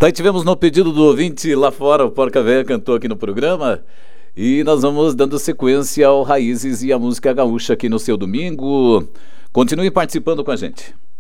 Tá, e tivemos no pedido do ouvinte lá fora, o Porca Véia cantou aqui no programa. E nós vamos dando sequência ao Raízes e a música gaúcha aqui no seu domingo. Continue participando com a gente.